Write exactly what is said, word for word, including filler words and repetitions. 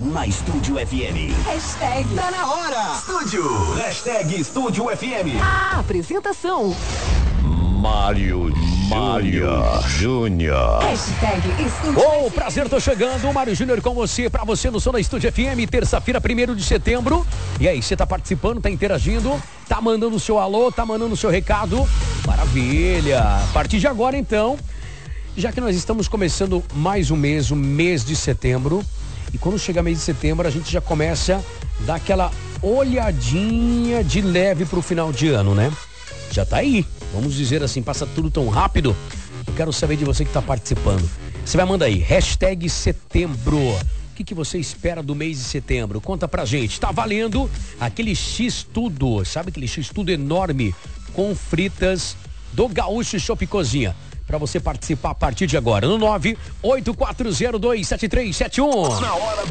na Estúdio F M. Hashtag tá na hora. Estúdio. Hashtag Estúdio F M. A apresentação. Mário Mário Júnior. Hashtag Estúdio. Ô, prazer, tô chegando. O Mário Júnior com você, pra você no som da Estúdio F M, terça-feira, primeiro de setembro. E aí, você tá participando, tá interagindo, tá mandando o seu alô, tá mandando o seu recado. Maravilha. A partir de agora, então, já que nós estamos começando mais um mês, o mês de setembro, e quando chega mês de setembro, a gente já começa a dar aquela olhadinha de leve pro final de ano, né? Já tá aí, vamos dizer assim, passa tudo tão rápido. Eu quero saber de você que tá participando. Você vai mandar aí, hashtag setembro. O que, que você espera do mês de setembro? Conta pra gente. Tá valendo aquele X-Tudo, sabe aquele X-Tudo enorme com fritas do Gaúcho Shop Cozinha? Pra você participar a partir de agora, no nove oito quatro zero dois sete três sete um. Na hora